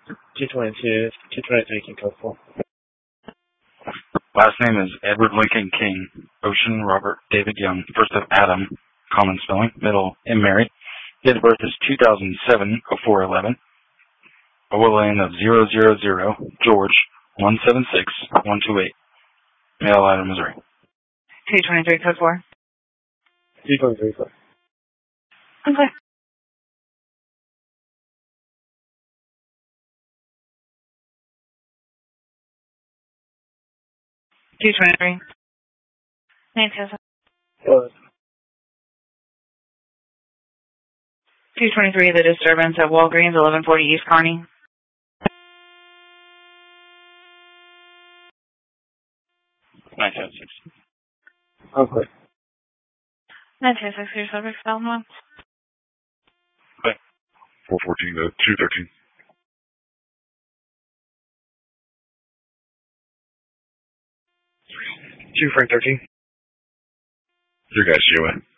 222, 223, can code 4. Last name is Edward Lincoln King, Ocean Robert David Young, first of Adam, common spelling, middle M. Mary. Date of birth is 2007, 0411. OLN of 000, George, 176128. Mail out of Missouri. 223, code 4. 223, 4. Okay. Two 23. Nancy. 223, the disturbance at Walgreens, 1140 East Kearney. Okay. 926, your subject found one. 414 to 213. 2 Frank 13. Your guy's Joey.